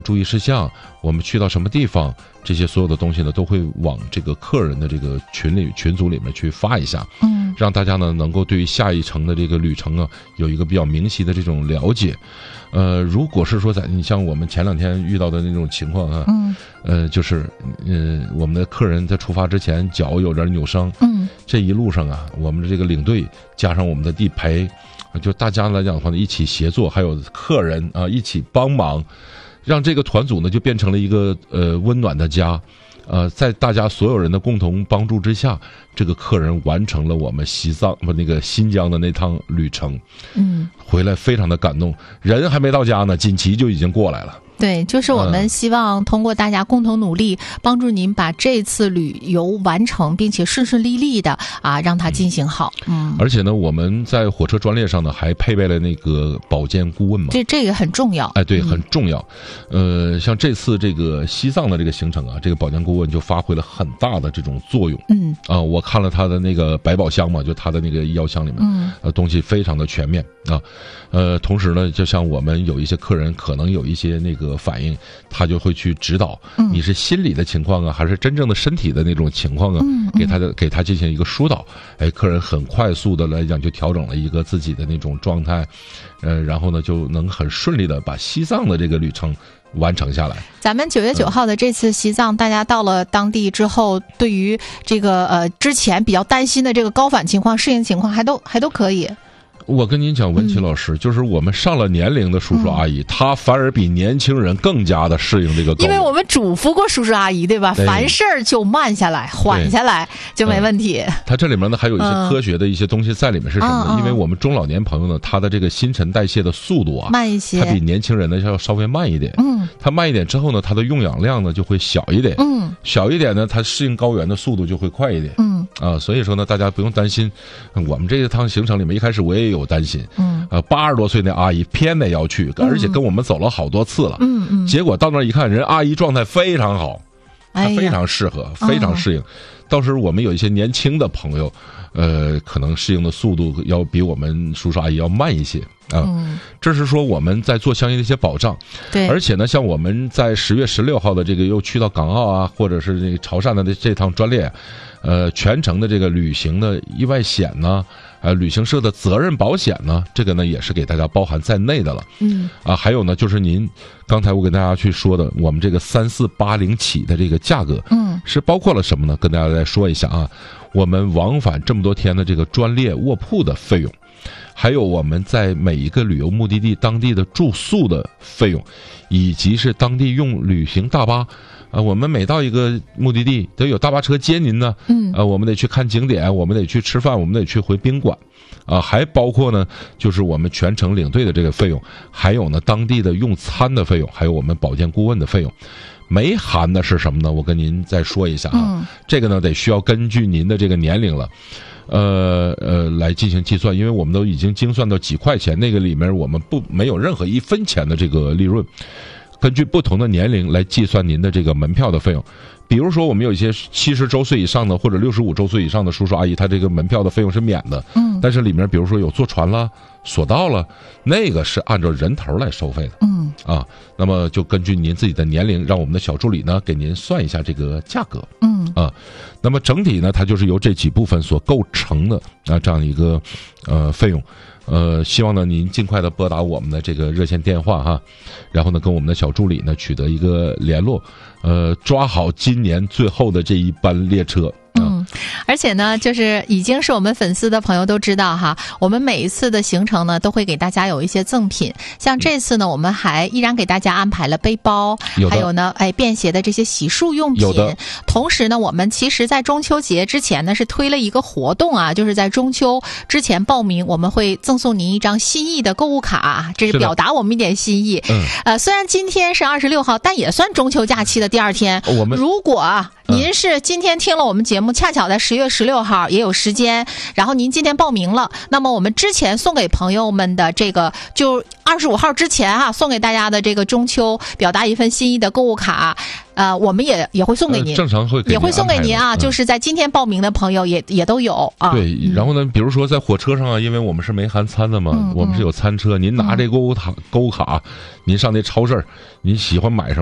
注意事项，我们去到什么地方，这些所有的东西呢，都会往这个客人的这个群组里面去发一下，让大家呢能够对于下一程的这个旅程啊有一个比较明晰的这种了解。如果是说你像我们前2天遇到的那种情况啊，就是我们的客人在出发之前脚有点扭伤，这一路上啊，我们的这个领队加上我们的地陪，就大家来讲的话呢，一起协作，还有客人啊一起帮忙，让这个团组呢就变成了一个温暖的家。在大家所有人的共同帮助之下，这个客人完成了我们新疆的那趟旅程，回来非常的感动，人还没到家呢，锦旗就已经过来了。 对，就是我们希望通过大家共同努力，帮助您把这次旅游完成，并且顺顺利利的让它进行好。 而且呢，我们在火车专列上呢，还配备了那个保健顾问嘛， 这个很重要。 哎，对，很重要。像这次这个西藏的这个行程啊，这个保健顾问就发挥了很大的这种作用。我看了他的那个百宝箱嘛，就他的那个医药箱里面，东西非常的全面啊。同时呢，就像我们有一些客人可能有一些那个反应，他就会去指导你是心理的情况啊，还是真正的身体的那种情况啊，给他进行一个疏导。客人很快速的来讲就调整了一个自己的那种状态，然后呢就能很顺利的把西藏的这个旅程完成下来。 咱们9月9号的这次西藏，大家到了当地之后，对于这个之前比较担心的这个高反情况、适应情况还都可以。 我跟您讲，文琪老师，就是我们上了年龄的叔叔阿姨，他反而比年轻人更加的适应这个高原。 因为我们嘱咐过叔叔阿姨，对吧？凡事就慢下来，缓下来就没问题。 它这里面呢还有一些科学的一些东西在里面，是什么呢？因为我们中老年朋友呢，他的这个新陈代谢的速度啊慢一些， 他比年轻人呢要稍微慢一点。他慢一点之后呢，他的用氧量呢就会小一点。小一点呢，他适应高原的速度就会快一点。所以说呢，大家不用担心。我们这一趟行程里面，一开始我也有担心。80多岁那阿姨偏得要去，而且跟我们走了好多次了。结果到那儿一看，人阿姨状态非常好，她非常适合，非常适应。倒是我们有一些年轻的朋友，可能适应的速度要比我们叔叔阿姨要慢一些啊。这是说我们在做相应的一些保障。 对， 而且呢，像我们在10月16号的这个又去到港澳啊，或者是这个潮汕的这趟专列，全程的这个旅行的意外险呢，旅行社的责任保险呢，这个呢也是给大家包含在内的了。还有呢，就是您刚才我跟大家去说的，我们这个3480起的这个价格，是包括了什么呢？跟大家来说一下啊，我们往返这么多天的这个专列卧铺的费用，还有我们在每一个旅游目的地当地的住宿的费用，以及是当地用旅行大巴。我们每到一个目的地都有大巴车接您呢。我们得去看景点，我们得去吃饭，我们得去回宾馆。还包括呢，就是我们全程领队的这个费用，还有呢当地的用餐的费用，还有我们保健顾问的费用。没含的是什么呢？我跟您再说一下啊。这个呢得需要根据您的这个年龄了。来进行计算，因为我们都已经精算到几块钱，那个里面我们没有任何1分钱的这个利润。根据不同的年龄来计算您的这个门票的费用。比如说我们有一些70周岁以上的或者65周岁以上的叔叔阿姨，他这个门票的费用是免的。但是里面比如说有坐船了、索道了，那个是按照人头来收费的。那么就根据您自己的年龄，让我们的小助理呢给您算一下这个价格。那么整体呢，它就是由这几部分所构成的这样一个费用。希望呢您尽快的拨打我们的这个热线电话哈，然后呢跟我们的小助理呢取得一个联络，抓好今年最后的这一班列车。 而且呢，就是已经是我们粉丝的朋友都知道哈，我们每一次的行程呢都会给大家有一些赠品，像这次呢我们还依然给大家安排了背包，还有呢便携的这些洗漱用品。同时呢，我们其实在中秋节之前呢是推了一个活动啊，就是在中秋之前报名，我们会赠送您一张心意的购物卡，这是表达我们一点心意。虽然今天是26号，但也算中秋假期的第2天。如果您是今天听了我们节目，恰巧在10月16号也有时间，然后您今天报名了，那么我们之前送给朋友们的这个，就25号之前啊，送给大家的这个中秋表达一份心意的购物卡，我们也会送给您， 正常会给您也会送给您啊，就是在今天报名的朋友也都有啊。 对，然后呢，比如说在火车上啊，因为我们是没含餐的嘛，我们是有餐车，您拿这购物卡，您上那超市，您喜欢买什么？